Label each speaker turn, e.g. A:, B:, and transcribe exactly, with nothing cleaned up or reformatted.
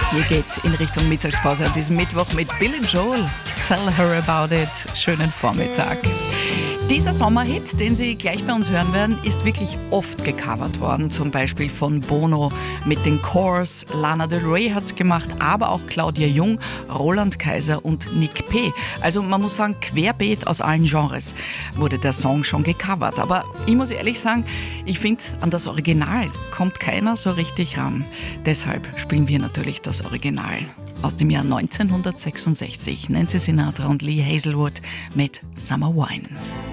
A: Hier geht's in Richtung Mittagspause an diesem Mittwoch mit Billy Joel. Tell her about it. Schönen Vormittag. Dieser Sommerhit, den Sie gleich bei uns hören werden, ist wirklich oft gecovert worden. Zum Beispiel von Bono mit den Corrs, Lana Del Rey hat's gemacht, aber auch Claudia Jung, Roland Kaiser und Nick P. Also man muss sagen, querbeet aus allen Genres wurde der Song schon gecovert. Aber ich muss ehrlich sagen, ich finde, an das Original kommt keiner so richtig ran. Deshalb spielen wir natürlich das Original. Aus dem Jahr neunzehnhundertsechsundsechzig, Nancy Sinatra und Lee Hazelwood mit Summer Wine.